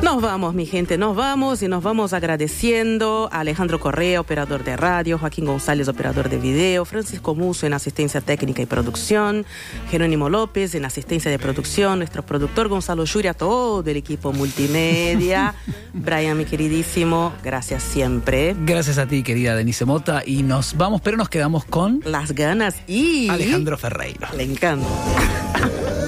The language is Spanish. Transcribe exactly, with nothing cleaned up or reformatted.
Nos vamos, mi gente, nos vamos y nos vamos agradeciendo a Alejandro Correa, operador de radio, Joaquín González, operador de video, Francisco Musso en asistencia técnica y producción, Jerónimo López en asistencia de producción, nuestro productor Gonzalo Yuria, todo el equipo multimedia. Brian, mi queridísimo, gracias siempre. Gracias a ti, querida Denise Mota, y nos vamos, pero nos quedamos con las ganas y Alejandro Ferreiro. Le encanta.